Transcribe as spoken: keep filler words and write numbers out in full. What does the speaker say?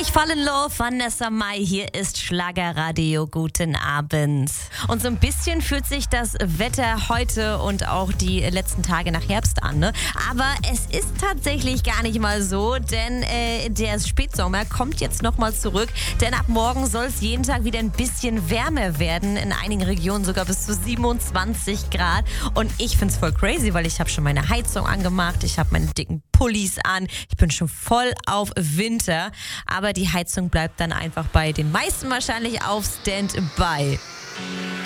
Ich fall in love, Vanessa Mai, hier ist Schlagerradio, guten Abend. Und so ein bisschen fühlt sich das Wetter heute und auch die letzten Tage nach Herbst an, ne? Aber es ist tatsächlich gar nicht mal so, denn äh, der Spätsommer kommt jetzt nochmal zurück, denn ab morgen soll es jeden Tag wieder ein bisschen wärmer werden, in einigen Regionen sogar bis zu siebenundzwanzig Grad. Und ich find's voll crazy, weil ich habe schon meine Heizung angemacht, ich habe meine dicken Pullis an, ich bin schon voll auf Winter, aber die Heizung bleibt dann einfach bei den meisten wahrscheinlich auf Standby.